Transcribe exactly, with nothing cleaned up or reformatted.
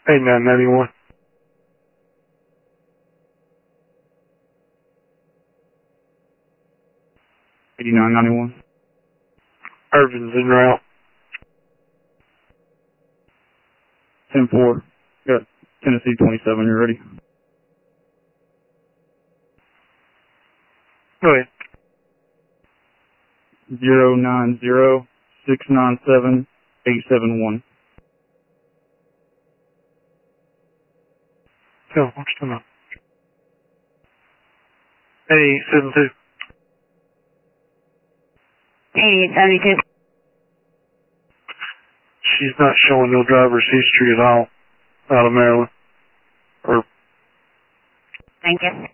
eighty-nine ninety-one. eighty-nine ninety-one. Irvin's en route. ten four. Got Tennessee twenty-seven. You ready? Go ahead. Zero nine zero six nine seven eight seven one. Phil, what's your number? eighty-eight seventy-two. eighty-eight seventy-two. She's not showing no driver's history at all out of Maryland. Or Thank you.